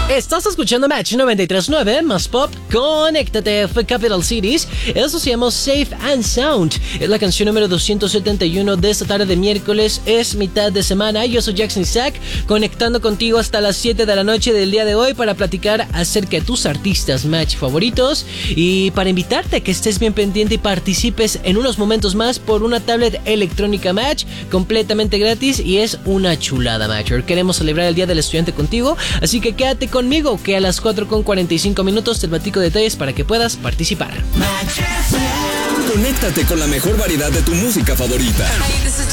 Estás escuchando Match 93.9 más pop. Conéctate, fue Capital Cities. Eso se llama Safe and Sound. Es la canción número 271 de esta tarde de miércoles. Es mitad de semana. Yo soy Jackson Isaac, conectando contigo hasta las 7 de la noche del día de hoy para platicar acerca de tus artistas Match favoritos y para invitarte a que estés bien pendiente y participes en unos momentos más por una tablet electrónica Match completamente gratis, y es una chulada, Matcher. Queremos celebrar el Día del Estudiante contigo, así que quédate conmigo, que a las 4:45 te platico detalles para que puedas participar. Conéctate con la mejor variedad de tu música favorita.